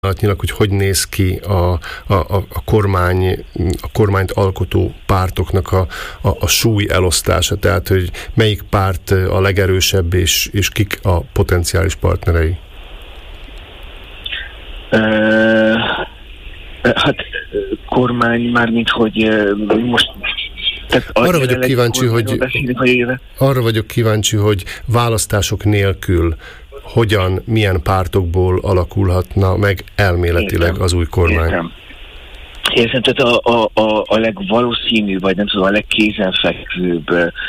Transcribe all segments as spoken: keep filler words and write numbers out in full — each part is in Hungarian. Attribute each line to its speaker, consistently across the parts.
Speaker 1: pillanatnyilag, hogy hogy néz ki a, a, a, kormány, a kormányt alkotó pártoknak a, a, a súly elosztása, tehát hogy melyik párt a legerősebb, és, és kik a potenciális partnerei?
Speaker 2: Uh, hát kormány mármint, hogy uh, most
Speaker 1: arra vagyok kíváncsi, hogy, arra vagyok kíváncsi, hogy választások nélkül hogyan, milyen pártokból alakulhatna meg elméletileg értem, az új kormány.
Speaker 2: Értem. Értem, tehát a, a, a, a legvalószínűbb, vagy nem tudom, a legkézenfekvőbb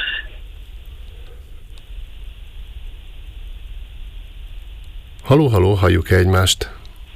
Speaker 1: Haló, haló, halljuk-e egymást?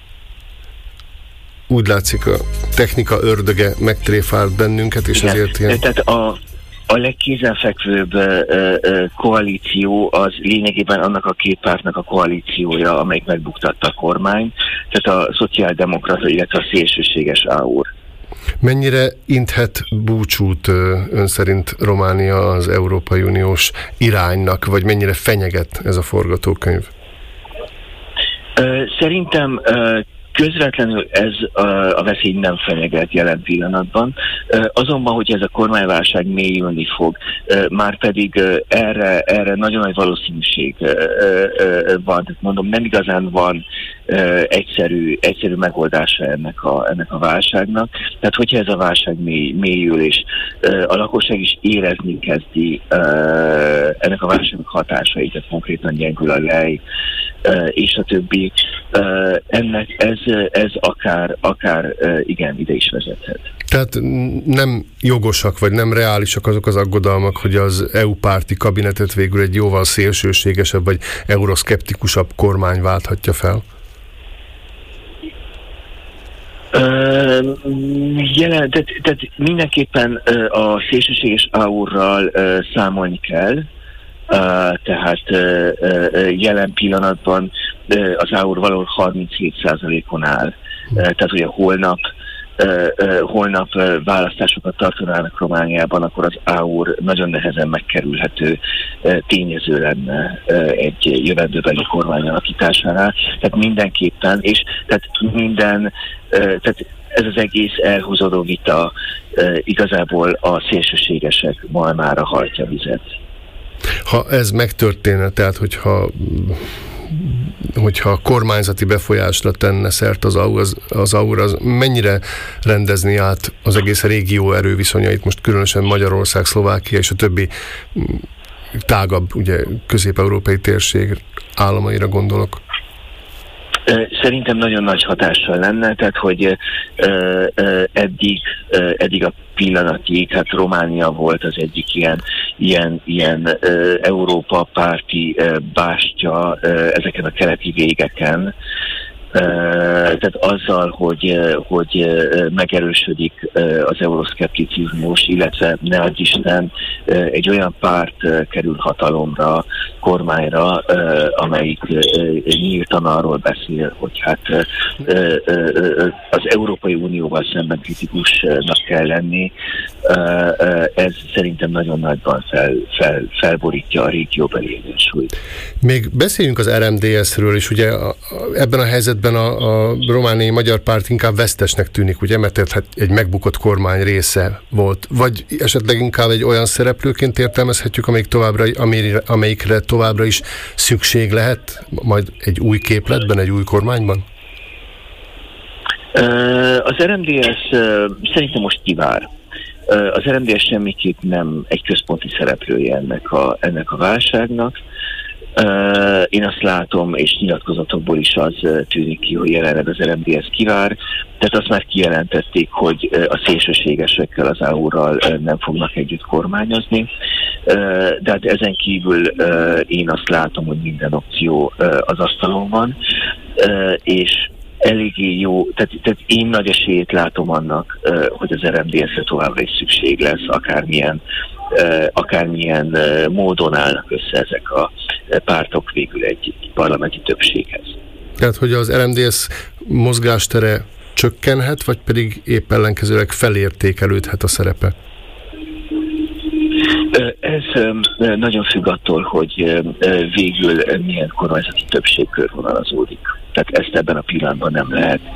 Speaker 1: Úgy látszik, a technika ördöge megtréfált bennünket, és igen, ezért ilyen...
Speaker 2: Tehát a, a legkézenfekvőbb uh, uh, koalíció az lényegében annak a két pártnak a koalíciója, amelyik megbuktatta a kormányt, tehát a szociáldemokrata, illetve a szélsőséges á u er.
Speaker 1: Mennyire inthet búcsút ön szerint Románia az Európai Uniós iránynak, vagy mennyire fenyeget ez a forgatókönyv?
Speaker 2: Uh, szerintem uh, közvetlenül ez a veszély nem fenyeget jelen pillanatban. Azonban, hogy ez a kormányválság mélyülni fog, már pedig erre, erre nagyon nagy valószínűség van. Tehát mondom, nem igazán van egyszerű, egyszerű megoldása ennek a, ennek a válságnak. Tehát, hogyha ez a válság mély, mélyül, és a lakosság is érezni kezdi ennek a válságnak hatásait, tehát konkrétan gyengül a lej, és a többi, ennek ez, ez akár, akár igen, ide is vezethet.
Speaker 1: Tehát nem jogosak, vagy nem reálisak azok az aggodalmak, hogy az é u párti kabinetet végül egy jóval szélsőségesebb, vagy euroszkeptikusabb kormány válthatja fel?
Speaker 2: Uh, jelen, tehát, tehát mindenképpen a szélsőséges á u er-ral számolni kell. Uh, tehát uh, uh, jelen pillanatban uh, az á u er valahol harminchét százalékon áll. Uh, tehát ugye holnap, uh, uh, holnap uh, választásokat tartanának Romániában, akkor az á u er nagyon nehezen megkerülhető uh, tényező lenne uh, egy jövendőbeli kormány alakításánál. Tehát mindenképpen, és tehát minden, uh, tehát ez az egész elhúzódó vita uh, igazából a szélsőségesek malmára hajtja vizet.
Speaker 1: Ha ez megtörténne, tehát hogyha, hogyha a kormányzati befolyásra tenne szert az á u er, az, az, á u er, az mennyire rendezni át az egész régió erőviszonyait, most különösen Magyarország, Szlovákia és a többi tágabb, ugye, közép-európai térség államaira gondolok?
Speaker 2: Szerintem nagyon nagy hatással lenne, tehát hogy uh, uh, eddig, uh, eddig a pillanatig, hát Románia volt az egyik ilyen, ilyen, ilyen uh, Európa párti uh, bástya uh, ezeken a keleti végeken. Uh, tehát azzal, hogy, uh, hogy uh, megerősödik uh, az euroszkepticizmus, illetve ne adj Isten, uh, egy olyan párt uh, kerül hatalomra, kormányra, uh, amelyik uh, nyíltan arról beszél, hogy hát uh, uh, az Európai Unióval szemben kritikusnak kell lenni. Uh, uh, ez szerintem nagyon nagyban fel, fel, felborítja a régióbeli egyensúlyt.
Speaker 1: Még beszéljünk az er em dé es-ről, és ugye a, a, ebben a helyzetben a, a romániai magyar párt inkább vesztesnek tűnik, ugye, mert hát egy megbukott kormány része volt. Vagy esetleg inkább egy olyan szereplőként értelmezhetjük, amelyik továbbra, amelyikre, amelyikre továbbra is szükség lehet, majd egy új képletben, egy új kormányban?
Speaker 2: Az er em dé es szerintem most kivár. Az er em dé es semmiképp nem egy központi szereplője ennek a, ennek a válságnak. Uh, én azt látom, és nyilatkozatokból is az uh, tűnik ki, hogy jelenleg az er em dé es kivár, tehát azt már kijelentették, hogy uh, a szélsőségesekkel, az á u er-ral uh, nem fognak együtt kormányozni, uh, de hát ezen kívül uh, én azt látom, hogy minden opció uh, az asztalon van, uh, és eléggé jó, tehát, tehát én nagy esélyét látom annak, uh, hogy az er em dé es-re továbbra is szükség lesz, akármilyen, uh, akármilyen uh, módon állnak össze ezek a pártok végül egy parlamenti többséghez.
Speaker 1: Tehát, hogy az er em dé es mozgástere csökkenhet, vagy pedig épp ellenkezőleg felértékelődhet a szerepe?
Speaker 2: Ez nagyon függ attól, hogy végül milyen kormányzati többség körvonalazódik. Tehát ezt ebben a pillanatban nem lehet